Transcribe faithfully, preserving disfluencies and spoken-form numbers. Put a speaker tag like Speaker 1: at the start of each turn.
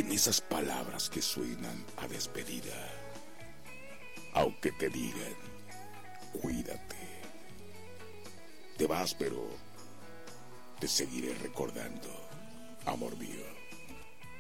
Speaker 1: en esas palabras que suenan a despedida. Aunque te digan, cuídate. Te vas, pero te seguiré recordando, amor mío.